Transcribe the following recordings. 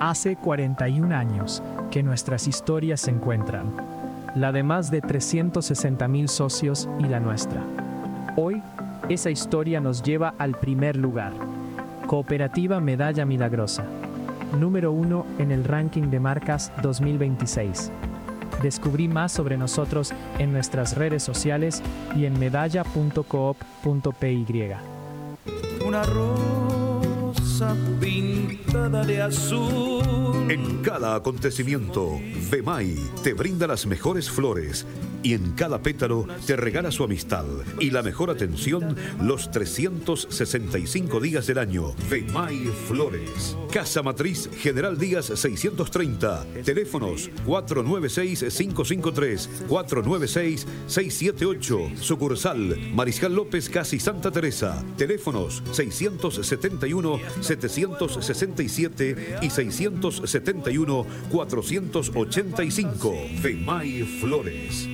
Hace 41 años que nuestras historias se encuentran, la de más de 360.000 socios y la nuestra. Hoy, esa historia nos lleva al primer lugar. Cooperativa Medalla Milagrosa, número 1 en el ranking de marcas 2026. Descubrí más sobre nosotros en nuestras redes sociales y en medalla.coop.py. Una rosa pintada de azul. En cada acontecimiento, Vemay te brinda las mejores flores y en cada pétalo te regala su amistad y la mejor atención los 365 días del año. Vemay Flores. Casa Matriz General Díaz 630. Teléfonos 496-553, 496-678. Sucursal Mariscal López, casi Santa Teresa. Teléfonos 671-767 y 671-485. Vemay Flores.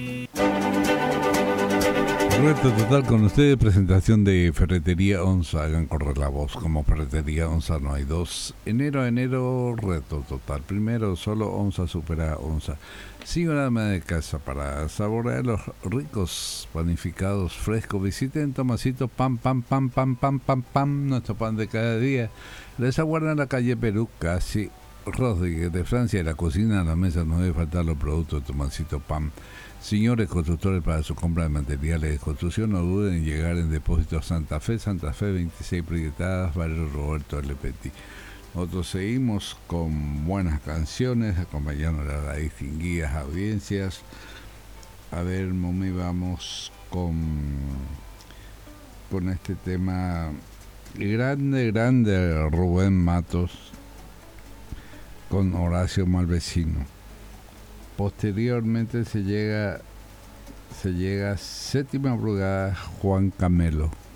Reto total con ustedes, presentación de Ferretería Onza. Hagan correr la voz, como Ferretería Onza no hay dos. Enero a enero, reto total. Primero, solo Onza supera Onza. Sigo una ama de casa para saborear los ricos panificados frescos. Visiten Tomasito Pam, nuestro pan de cada día. Les aguarda en la calle Perú, casi Rodríguez de Francia. En la cocina, a la mesa no debe faltar los productos de Tomasito Pam. Señores constructores, para su compra de materiales de construcción, no duden en llegar en Depósito Santa Fe 26 proyectadas, barrio Roberto L. Petit. Nosotros seguimos con buenas canciones, acompañando a las distinguidas audiencias. A ver, Mami, vamos con este tema grande, Rubén Matos, con Horacio Malvecino. Posteriormente se llega a séptima brigada Juan Camelo.